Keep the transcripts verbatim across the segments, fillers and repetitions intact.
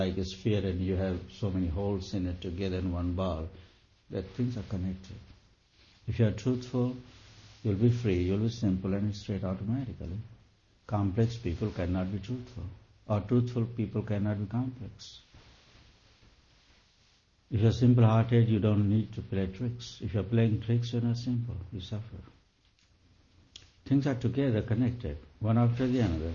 like a sphere and you have so many holes in it together in one ball, that things are connected. If you are truthful, you'll be free, you'll be simple and straight automatically. Complex people cannot be truthful, or truthful people cannot be complex. If you're simple-hearted, you don't need to play tricks. If you're playing tricks, you're not simple, you suffer. Things are together, connected, one after the other.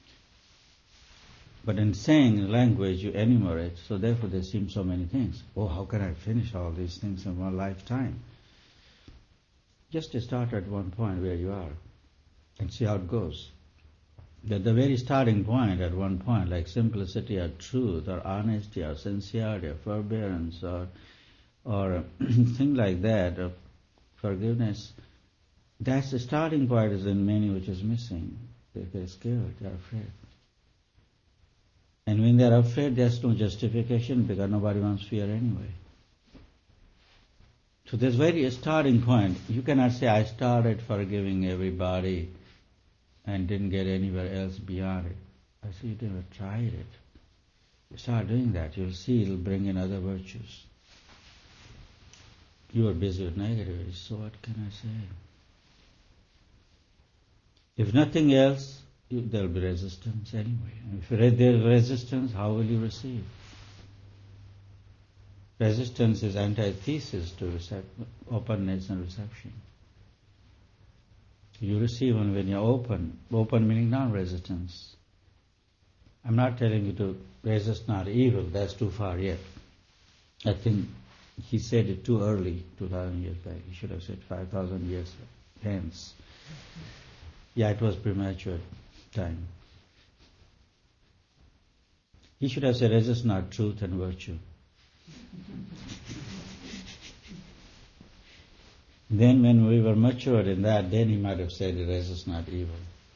But in saying language, you enumerate, so therefore there seem so many things. Oh, how can I finish all these things in one lifetime? Just start at one point where you are and see how it goes. At the very starting point, at one point, like simplicity or truth or honesty or sincerity or forbearance or or thing like that, or forgiveness, that's the starting point is in many which is missing. They get scared, they're afraid. And when they're afraid, there's no justification because nobody wants fear anyway. So this very starting point, you cannot say, I started forgiving everybody and didn't get anywhere else beyond it. I say, you never tried it. You start doing that, you'll see it'll bring in other virtues. You are busy with negatives, so what can I say? If nothing else, you, there'll be resistance anyway. If there's resistance, how will you receive? Resistance is antithesis to recep- openness and reception. You receive only when you're open. Open meaning non-resistance. I'm not telling you to resist not evil. That's too far yet. I think he said it too early, two thousand years back. He should have said five thousand years hence. Yeah, it was premature time. He should have said, resist not truth and virtue. Then when we were matured in that, then he might have said, resist not evil.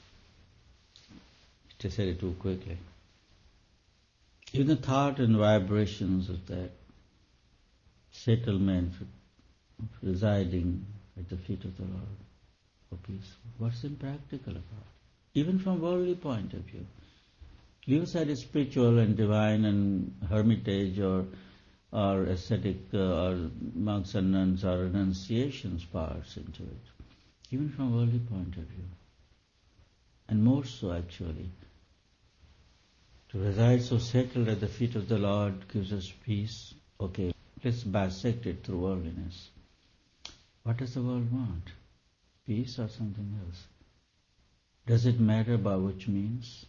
He just said it too quickly. Even the thought and vibrations of that settlement residing at the feet of the Lord for peace. What's impractical about it? Even from worldly point of view. Leave aside spiritual and divine and hermitage or or ascetic uh, or monks and nuns or renunciations parts into it. Even from worldly point of view. And more so actually. To reside so settled at the feet of the Lord gives us peace. Okay, let's bisect it through worldliness. What does the world want? Peace or something else? Does it matter by which means?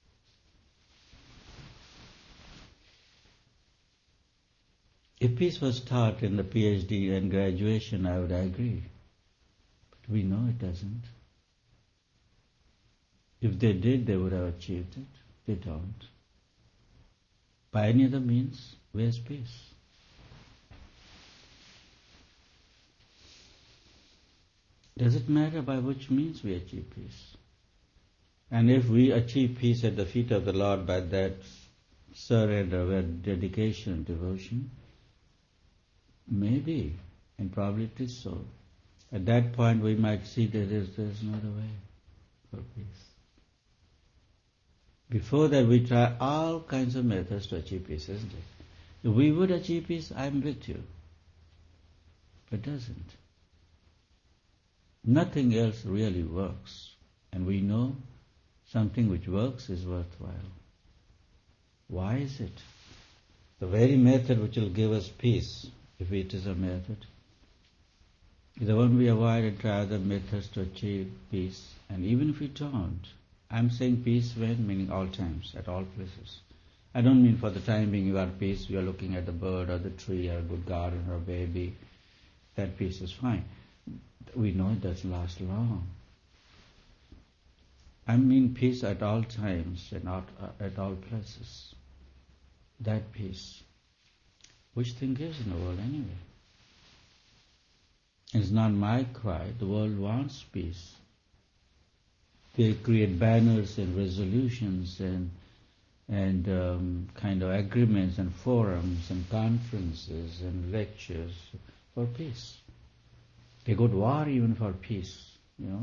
If peace was taught in the PhD and graduation, I would agree. But we know it doesn't. If they did, they would have achieved it. They don't. By any other means, where's peace? Does it matter by which means we achieve peace? And if we achieve peace at the feet of the Lord by that surrender, with dedication, devotion, maybe, and probably it is so. At that point we might see that there is, there is no other way for peace. Before that we try all kinds of methods to achieve peace, isn't it? If we would achieve peace, I'm with you. But it doesn't. Nothing else really works. And we know something which works is worthwhile. Why is it? The very method which will give us peace, if it is a method, is the one we avoid and try other methods to achieve peace. And even if we don't, I'm saying peace when, meaning all times, at all places. I don't mean for the time being you are at peace, you are looking at the bird or the tree or a good garden or a baby. That peace is fine. We know it doesn't last long. I mean peace at all times and not at all places. That peace. Which thing gives in the world anyway? It's not my cry. The world wants peace. They create banners and resolutions and and um, kind of agreements and forums and conferences and lectures for peace. They go to war even for peace, you know.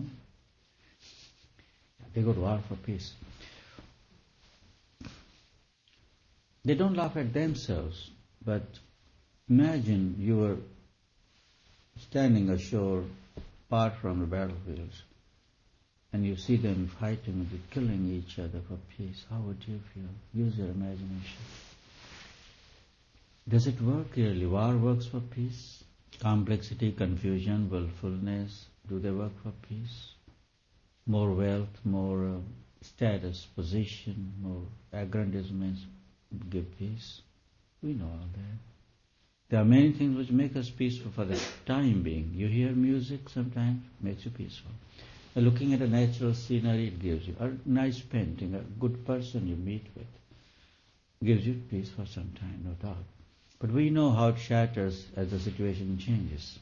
They go to war for peace. They don't laugh at themselves, but imagine you were standing ashore, apart from the battlefields, and you see them fighting, killing each other for peace. How would you feel? Use your imagination. Does it work really? War works for peace? Complexity, confusion, willfulness, do they work for peace? More wealth, more uh, status, position, more aggrandizement give peace? We know all that. There are many things which make us peaceful for the time being. You hear music sometimes, makes you peaceful. Looking at a natural scenery, it gives you. A nice painting, a good person you meet with, gives you peace for some time, no doubt. But we know how it shatters as the situation changes.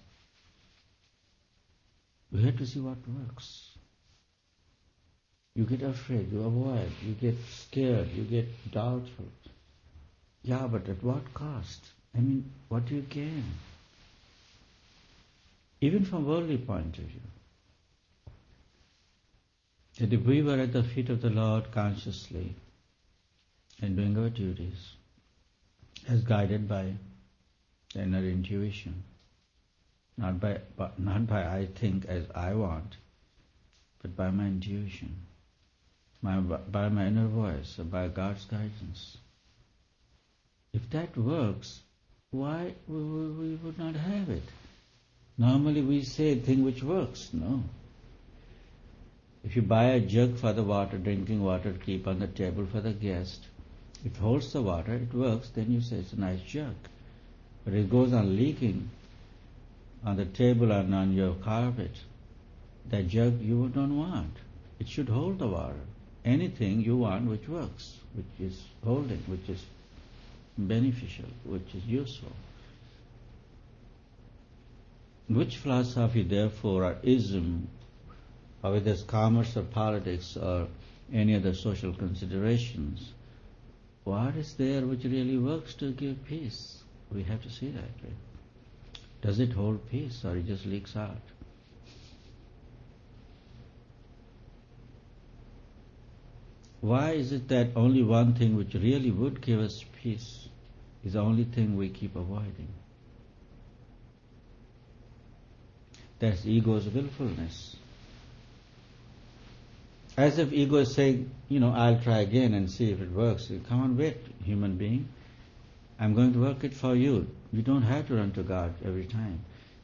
We have to see what works. You get afraid, you avoid, you get scared, you get doubtful. Yeah, but at what cost? I mean, what do you gain? Even from worldly point of view. That if we were at the feet of the Lord consciously and doing our duties, as guided by the inner intuition, not by, but not by I think as I want, but by my intuition, my, by my inner voice, or by God's guidance. If that works, why we, we would not have it? Normally we say a thing which works. No. If you buy a jug for the water, drinking water to keep on the table for the guest, it holds the water, it works, then you say it's a nice jug. But it goes on leaking on the table and on your carpet. That jug you don't want. It should hold the water. Anything you want which works, which is holding, which is beneficial, which is useful. Which philosophy, therefore, or ism, or whether it's commerce or politics or any other social considerations, what is there which really works to give peace? We have to see that, right? Does it hold peace or it just leaks out? Why is it that only one thing which really would give us peace is the only thing we keep avoiding? That's ego's willfulness. As if ego is saying, you know, I'll try again and see if it works. Come on, wait, human being. I'm going to work it for you. You don't have to run to God every time.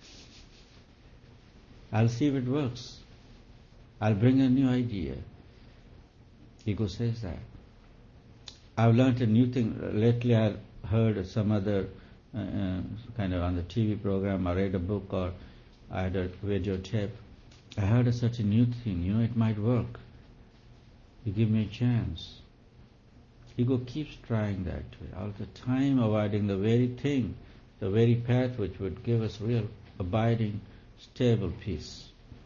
I'll see if it works. I'll bring a new idea. Ego says that. I've learned a new thing. Lately I heard some other uh, uh, kind of on the T V program, I read a book or I had a video tape. I heard a such a new thing. You know, it might work. You give me a chance. Ego keeps trying that way, all the time avoiding the very thing, the very path which would give us real, abiding, stable peace.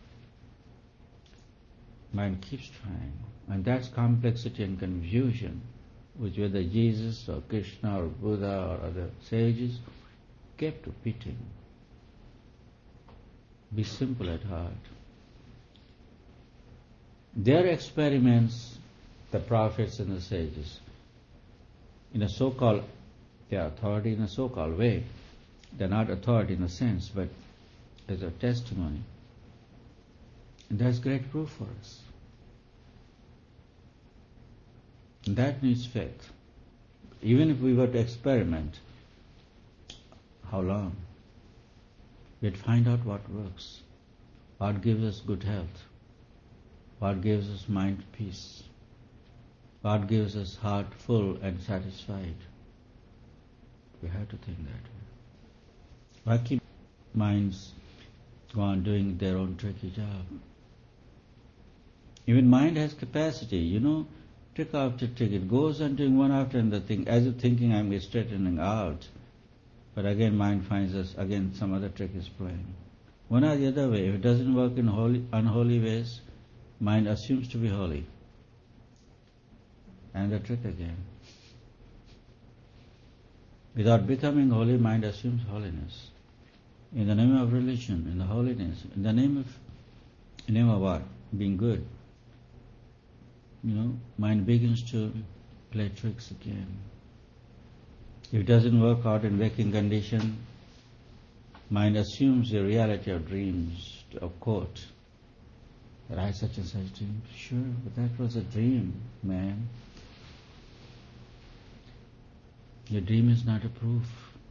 Mind keeps trying. And that's complexity and confusion, which whether Jesus or Krishna or Buddha or other sages kept repeating. Be simple at heart. Their experiments, the prophets and the sages, in a so-called, they are authority in a so-called way. They're not authority in a sense, but as a testimony. And that's great proof for us. And that needs faith. Even if we were to experiment, how long? We'd find out what works, what gives us good health, what gives us mind peace, what gives us heart full and satisfied. We have to think that way. Why keep minds go on doing their own tricky job? Even mind has capacity, you know, trick after trick. It goes on doing one after another thing, as if thinking I'm straightening out. But again, mind finds us, again, some other trick is playing. One or the other way, if it doesn't work in holy, unholy ways, mind assumes to be holy. And the trick again. Without becoming holy, mind assumes holiness. In the name of religion, in the holiness, in the name of, in the name of what? Being good. You know, mind begins to play tricks again. If it doesn't work out in waking condition, mind assumes the reality of dreams, of quote, that I had such and such dream. Sure, but that was a dream, man. Your dream is not a proof.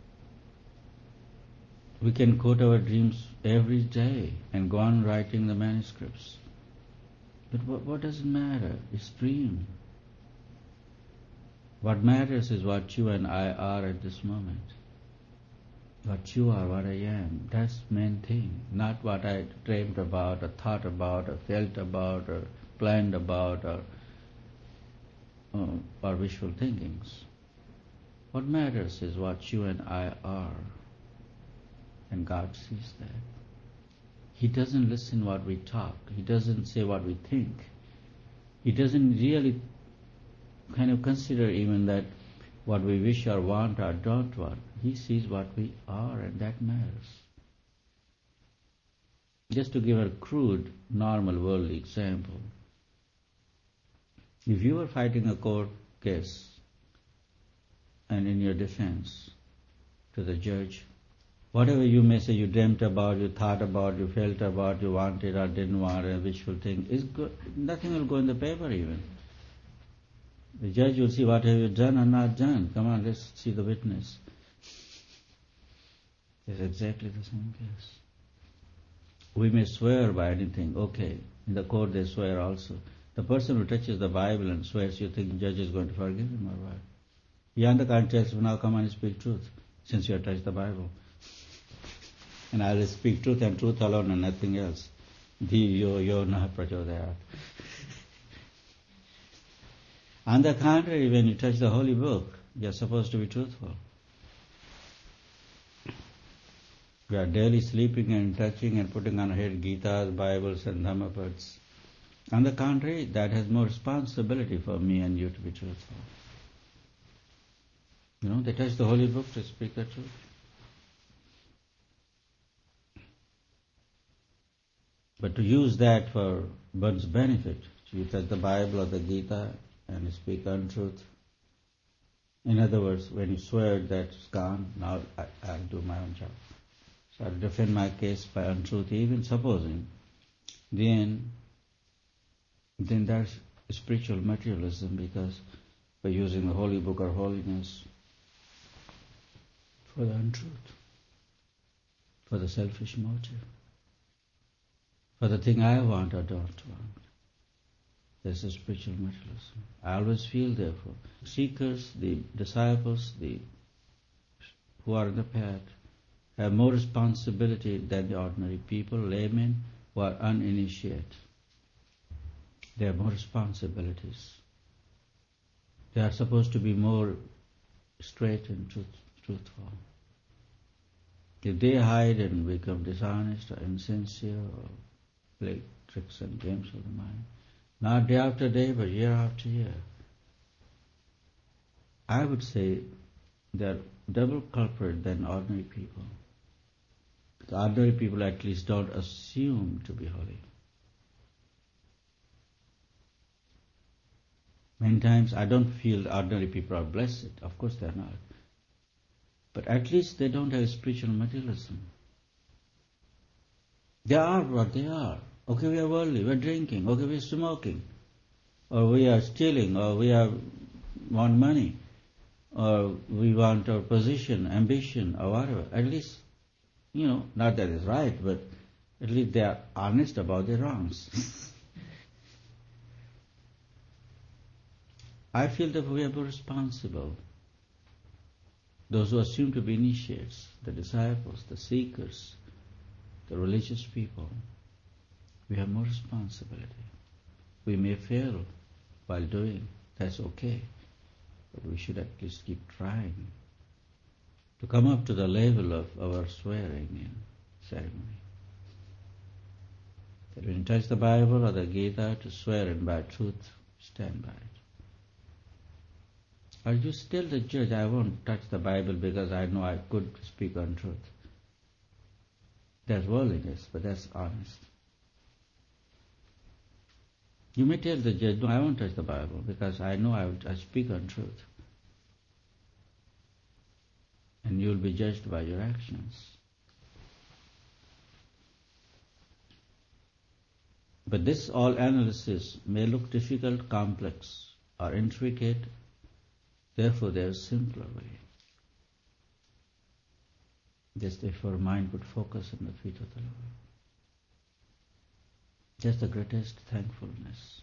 We can quote our dreams every day and go on writing the manuscripts. But what, what does it matter? It's dream. What matters is what you and I are at this moment. What you are, what I am. That's the main thing. Not what I dreamed about, or thought about, or felt about, or planned about, or, uh, or wishful thinkings. What matters is what you and I are. And God sees that. He doesn't listen what we talk. He doesn't say what we think. He doesn't really kind of consider even that what we wish or want or don't want. He sees what we are, and that matters. Just to give a crude, normal, worldly example. If you were fighting a court case and in your defense to the judge, whatever you may say, you dreamt about, you thought about, you felt about, you wanted or didn't want, a wishful thing, is good. Nothing will go in the paper even. The judge will see what have you done or not done. Come on, let's see the witness. It's exactly the same case. We may swear by anything. Okay, in the court they swear also. The person who touches the Bible and swears, you think the judge is going to forgive him or what? He on the contrary tells him, now come on and speak truth, since you have touched the Bible. And I will speak truth and truth alone and nothing else. Dhiyo yo na prachodayat. On the contrary, when you touch the holy book, you are supposed to be truthful. We are daily sleeping and touching and putting on our head Gitas, Bibles and Dhammapads. On the contrary, that has more responsibility for me and you to be truthful. You know, they touch the holy book to speak the truth. But to use that for one's benefit, you touch the Bible or the Gita and speak untruth. In other words, when you swear that's gone, now I, I'll do my own job. So I'll defend my case by untruth, even supposing, then, then that's spiritual materialism, because by using the holy book or holiness for the untruth, for the selfish motive, for the thing I want or don't want. This is spiritual materialism. I always feel, therefore, seekers, the disciples, the who are in the path, have more responsibility than the ordinary people, laymen who are uninitiated. They have more responsibilities. They are supposed to be more straight and truth, truthful. If they hide and become dishonest or insincere or play tricks and games of the mind, not day after day, but year after year, I would say they are double culprit than ordinary people. The ordinary people at least don't assume to be holy. Many times I don't feel ordinary people are blessed. Of course they are not. But at least they don't have spiritual materialism. They are what they are. Okay, we are worldly, we are drinking, okay, we are smoking, or we are stealing, or we are want money, or we want our position, ambition, or whatever. At least, you know, not that is right, but at least they are honest about their wrongs. I feel that we are more responsible. Those who assume to be initiates, the disciples, the seekers, the religious people, we have more responsibility. We may fail while doing, that's okay, but we should at least keep trying to come up to the level of our swearing in ceremony. That when you touch the Bible or the Gita, to swear in by truth, stand by it. Or you tell the judge, I won't touch the Bible because I know I could speak untruth. That's worldliness, but that's honest. You may tell the judge, no, I won't touch the Bible because I know I, will, I speak untruth. and you will be judged by your actions. But this all analysis may look difficult, complex, or intricate. Therefore, there is a simpler way. Just if our mind would focus on the feet of the Lord. Just the greatest thankfulness.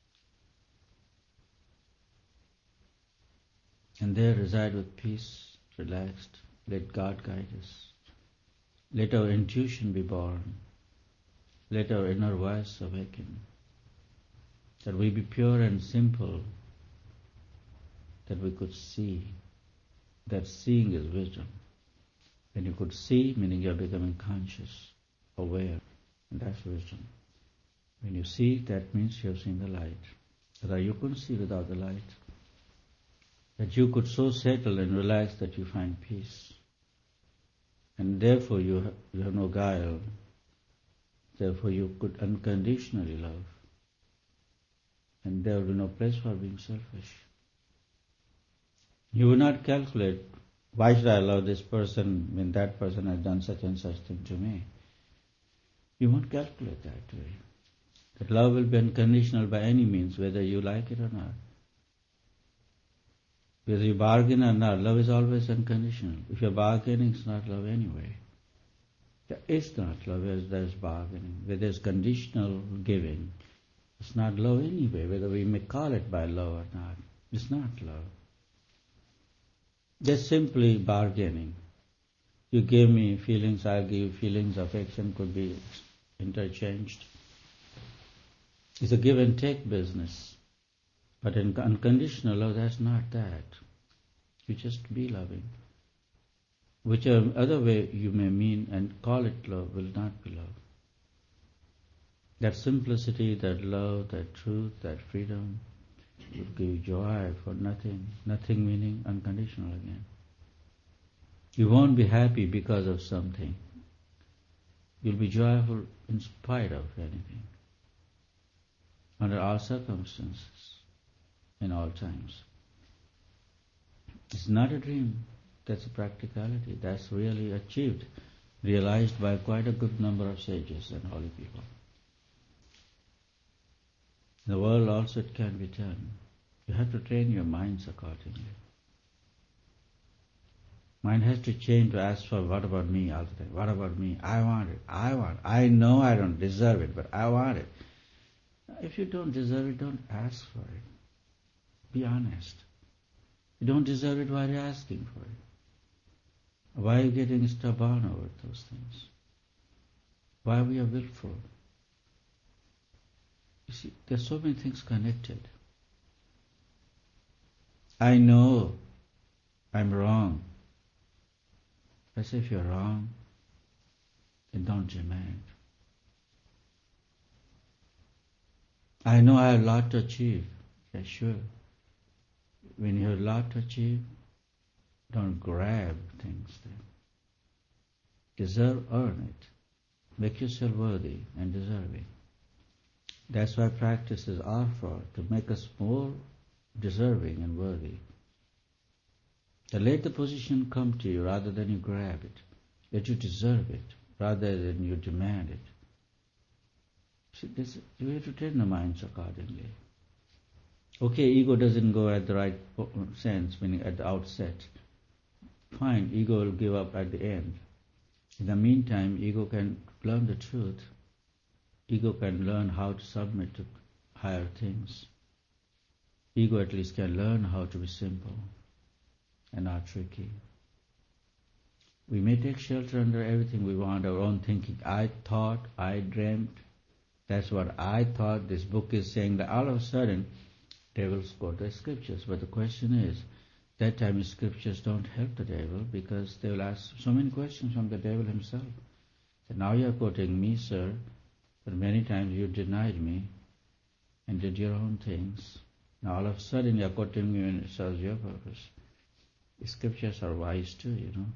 And there reside with peace, relaxed. Let God guide us. Let our intuition be born. Let our inner voice awaken. That we be pure and simple. That we could see. That seeing is wisdom. When you could see, meaning you are becoming conscious, aware, and that's wisdom. When you see, that means you have seen the light. That you couldn't see without the light. That you could so settle and relax that you find peace. And therefore you have, you have no guile. Therefore you could unconditionally love. And there will be no place for being selfish. You will not calculate, why should I love this person when that person has done such and such thing to me? You won't calculate that way. That love will be unconditional by any means, whether you like it or not. Whether you bargain or not, love is always unconditional. If you're bargaining, it's not love anyway. There is not love where there's bargaining. Where there's conditional giving, it's not love anyway, whether we may call it by love or not. It's not love. Just simply bargaining. You give me feelings, I'll give you feelings, affection could be interchanged. It's a give and take business. But in unconditional love, that's not that. You just be loving. Whichever other way you may mean and call it love will not be love. That simplicity, that love, that truth, that freedom will give joy for nothing. Nothing meaning unconditional again. You won't be happy because of something. You'll be joyful in spite of anything. Under all circumstances, in all times. It's not a dream, that's a practicality. That's really achieved, realized by quite a good number of sages and holy people. In the world also it can be done. You have to train your minds accordingly. Mind has to change to ask for what about me all the time. What about me? I want it. I want it. I know I don't deserve it, but I want it. If you don't deserve it, don't ask for it. Be honest. You don't deserve it, why are you asking for it? Why are you getting stubborn over those things? Why are we willful? You see, there's so many things connected. I know I'm wrong. I say if you're wrong, then don't demand. I know I have a lot to achieve. Yeah, sure. When you have a lot to achieve, don't grab things then. Deserve, earn it. Make yourself worthy and deserving. That's why practices are for, to make us more deserving and worthy. To let the position come to you rather than you grab it. Let you deserve it rather than you demand it. See, this, you have to train the minds accordingly. Okay, ego doesn't go at the right sense, meaning at the outset. Fine, ego will give up at the end. In the meantime, ego can learn the truth. Ego can learn how to submit to higher things. Ego at least can learn how to be simple and not tricky. We may take shelter under everything we want, our own thinking. I thought, I dreamt, that's what I thought, this book is saying that. All of a sudden, devils go to the scriptures. But the question is, that time scriptures don't help the devil because they will ask so many questions from the devil himself. So now you are quoting me, sir, but many times you denied me and did your own things. Now all of a sudden you are quoting me when it serves your purpose. The scriptures are wise too, you know.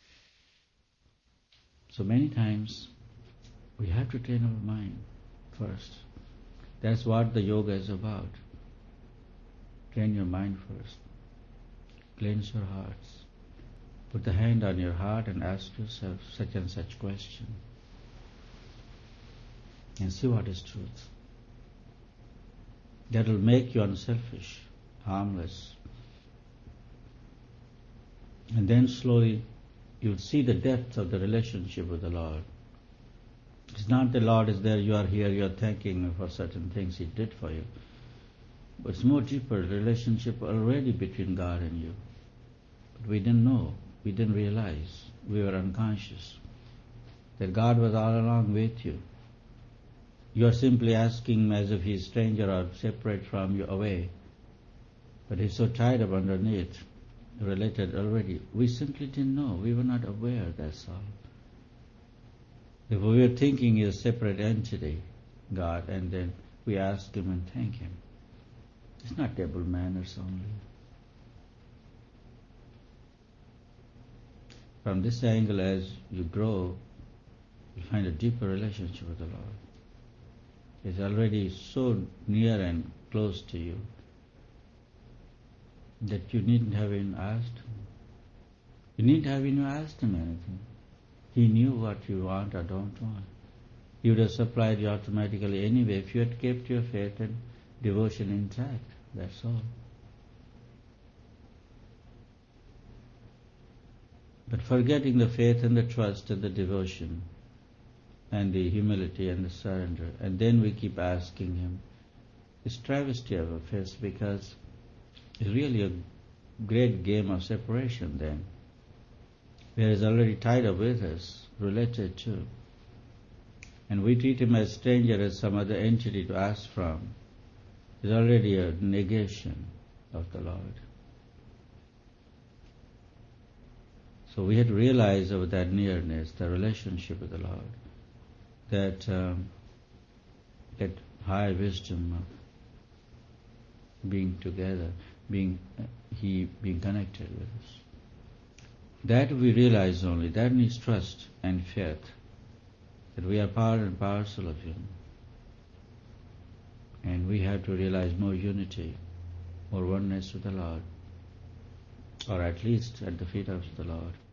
So many times we have to train our mind first. That's what the yoga is about. Train your mind first. Cleanse your hearts. Put the hand on your heart and ask yourself such and such question. And see what is truth. That will make you unselfish, harmless. And then slowly you'll see the depth of the relationship with the Lord. It's not the Lord is there, you are here, you are thanking Him for certain things He did for you. But it's more deeper relationship already between God and you. But we didn't know, we didn't realize, we were unconscious that God was all along with you. You are simply asking Him as if He is a stranger or separate from you, away. But He's so tied up underneath, related already. We simply didn't know. We were not aware, that's all. If we were thinking He is a separate entity, God, and then we ask Him and thank Him. It's not table manners only. From this angle, as you grow, you find a deeper relationship with the Lord. Is already so near and close to you that you needn't have even asked Him. You needn't have even asked Him anything. He knew what you want or don't want. He would have supplied you automatically anyway if you had kept your faith and devotion intact. That's all. But forgetting the faith and the trust and the devotion and the humility and the surrender, and then we keep asking Him, it's travesty of a faith, because it's really a great game of separation then, where He's already tied up with us, related to, and we treat Him as stranger, as some other entity to ask from. It's already a negation of the Lord. So we had to realize of that nearness, the relationship with the Lord, that um, that high wisdom of being together, being uh, He being connected with us. That we realize only, that needs trust and faith, that we are part and parcel of Him. And we have to realize more unity, more oneness with the Lord, or at least at the feet of the Lord.